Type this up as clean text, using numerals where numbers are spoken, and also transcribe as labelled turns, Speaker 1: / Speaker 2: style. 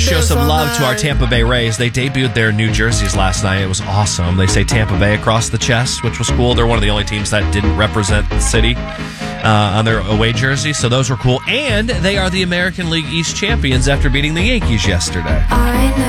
Speaker 1: show some love to our Tampa Bay Rays. They debuted their new jerseys last night. It was awesome. They say Tampa Bay across the chest, which was cool. They're one of the only teams that didn't represent the city on their away jersey, so those were cool. And they are the American League East champions after beating the Yankees yesterday.